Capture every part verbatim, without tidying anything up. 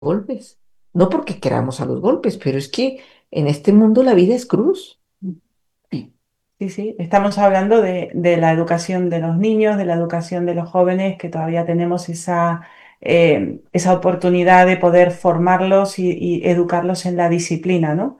golpes. No porque queramos a los golpes, pero es que en este mundo la vida es cruz. Sí, sí, estamos hablando de, de la educación de los niños, de la educación de los jóvenes, que todavía tenemos esa, eh, esa oportunidad de poder formarlos y, y educarlos en la disciplina, ¿no?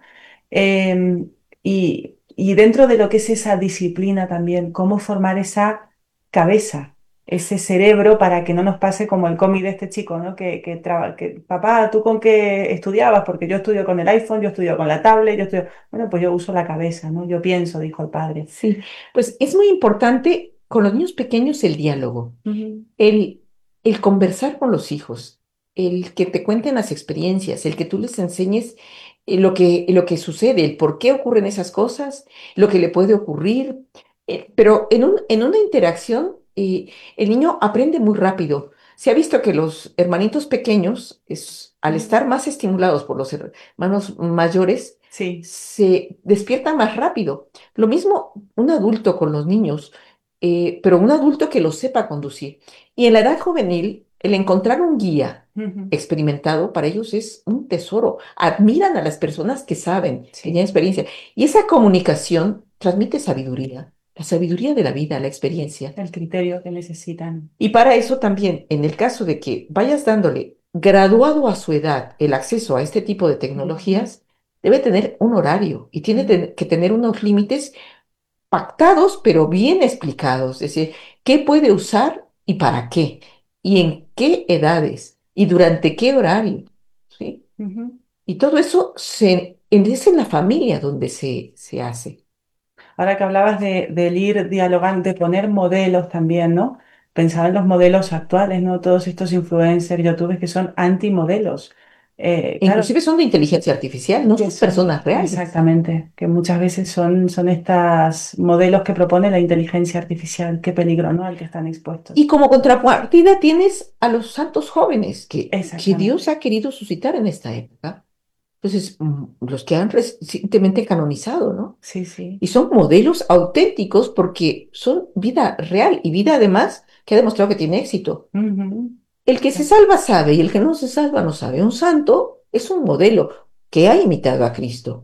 Em, y, y dentro de lo que es esa disciplina también, cómo formar esa cabeza, ese cerebro para que no nos pase como el cómic de este chico, ¿no? Que, que, traba- que, papá, ¿tú con qué estudiabas? Porque yo estudio con el iPhone, yo estudio con la tablet, yo estudio... Bueno, pues yo uso la cabeza, ¿no? Yo pienso, dijo el padre. Sí, pues es muy importante con los niños pequeños el diálogo, Ujú, el, el conversar con los hijos, el que te cuenten las experiencias, el que tú les enseñes eh, lo que, lo que sucede, el por qué ocurren esas cosas, lo que le puede ocurrir. Eh, pero en un, en una interacción, eh, el niño aprende muy rápido. Se ha visto que los hermanitos pequeños, es, al ujú. estar más estimulados por los hermanos mayores, Sí, se despiertan más rápido. Lo mismo un adulto con los niños, eh, pero un adulto que los sepa conducir. Y en la edad juvenil, el encontrar un guía ujú, experimentado para ellos es un tesoro. Admiran a las personas que saben, que sí, tienen experiencia. Y esa comunicación transmite sabiduría, la sabiduría de la vida, la experiencia. el criterio que necesitan. Y para eso también, en el caso de que vayas dándole graduado a su edad el acceso a este tipo de Ujú, tecnologías, debe tener un horario y tiene ujú. te- que tener unos límites pactados, pero bien explicados. Es decir, qué puede usar y para qué, y en qué edades, y durante qué horario, ¿sí? Ujú. Y todo eso se, en- es en la familia donde se, se hace. Ahora que hablabas de, del ir dialogando, de poner modelos también, ¿no? Pensaba en los modelos actuales, ¿no? Todos estos influencers, youtubers que son antimodelos. Eh, claro, Inclusive son de inteligencia artificial, no que son son, personas reales. exactamente, que muchas veces son, son estas modelos que propone la inteligencia artificial. Qué peligro, ¿no? Al que están Y expuestos. como contrapartida tienes a los santos jóvenes que, que Dios Exactamente. ha querido suscitar en esta época. Entonces, mm, los que han recientemente canonizado, ¿no? Sí, sí. Y son modelos auténticos porque son vida real y vida además que ha demostrado que tiene éxito. Ujú. El que se salva sabe y el que no se salva no sabe. Un santo es un modelo que ha imitado a Cristo.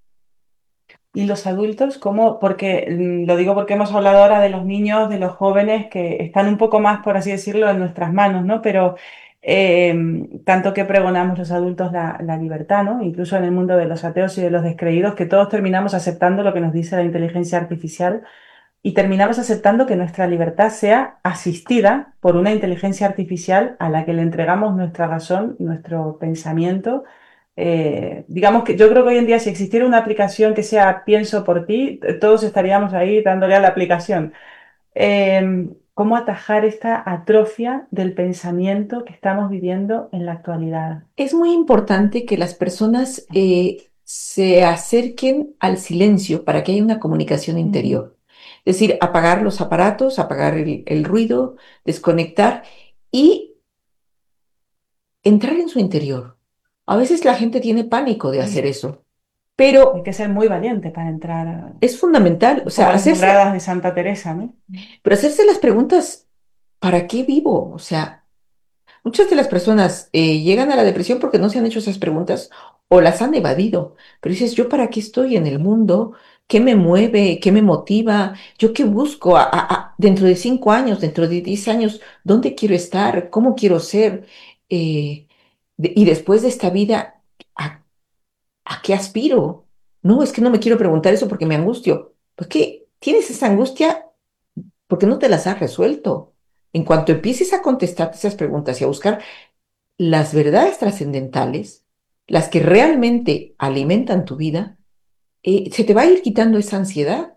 Y los adultos, ¿cómo? Porque mm, lo digo porque hemos hablado ahora de los niños, de los jóvenes que están un poco más, por así decirlo, en nuestras manos, ¿no? Pero eh, tanto que pregonamos los adultos la, la libertad, ¿no? Incluso en el mundo de los ateos y de los descreídos, que todos terminamos aceptando lo que nos dice la inteligencia artificial y terminamos aceptando que nuestra libertad sea asistida por una inteligencia artificial a la que le entregamos nuestra razón, nuestro pensamiento. Eh, digamos que yo creo que hoy en día si existiera una aplicación que sea pienso por ti, eh, todos estaríamos ahí dándole a la aplicación. Eh, ¿cómo atajar esta atrofia del pensamiento que estamos viviendo en la actualidad? Es muy importante que las personas eh, se acerquen al silencio para que haya una comunicación Ujú. interior. Es decir, apagar los aparatos, apagar el, el ruido, desconectar y entrar en su interior. A veces la gente tiene pánico de hacer Ay, eso, hay pero que ser muy valiente para entrar, a- es fundamental, o un sea, poco las hacerse, moradas de Santa Teresa, ¿no? pero hacerse las preguntas, ¿para qué vivo? O sea, muchas de las personas eh, llegan a la depresión porque no se han hecho esas preguntas o las han evadido. Pero dices, ¿yo para qué estoy en el mundo? ¿Qué me mueve? ¿Qué me motiva? ¿Yo qué busco a- a- a- dentro de cinco años, dentro de diez años? ¿Dónde quiero estar? ¿Cómo quiero ser? Eh, de- y después de esta vida, ¿a, a qué aspiro? No, es que no me quiero preguntar eso porque me angustio. ¿Por qué tienes esa angustia? Porque no te las has resuelto. En cuanto empieces a contestarte esas preguntas y a buscar las verdades trascendentales, las que realmente alimentan tu vida, eh, se te va a ir quitando esa ansiedad.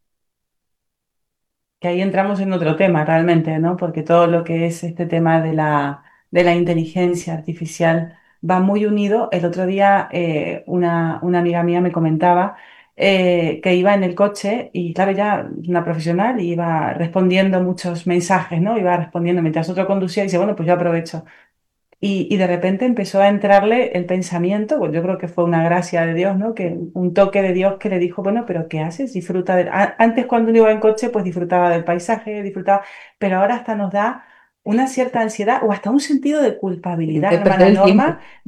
Que ahí entramos en otro tema realmente, ¿no? Porque todo lo que es este tema de la, de la inteligencia artificial va muy unido. El otro día eh, una, una amiga mía me comentaba eh, que iba en el coche y claro, ya una profesional y iba respondiendo muchos mensajes, ¿no? Iba respondiendo mientras otro conducía y dice, bueno, pues yo aprovecho. Y, y de repente empezó a entrarle el pensamiento, pues yo creo que fue una gracia de Dios, ¿no? Que un toque de Dios que le dijo, bueno, pero ¿qué haces? Disfruta del... a- Antes cuando uno iba en coche, pues disfrutaba del paisaje, disfrutaba, pero ahora hasta nos da una cierta ansiedad o hasta un sentido de culpabilidad, de hermana perder el Norma, tiempo.